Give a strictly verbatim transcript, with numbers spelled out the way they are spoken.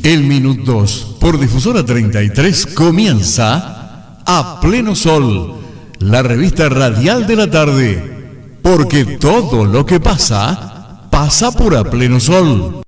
El Minuto dos, por Difusora treinta y tres, comienza A Pleno Sol, la revista radial de la tarde, porque todo lo que pasa, pasa por A Pleno Sol.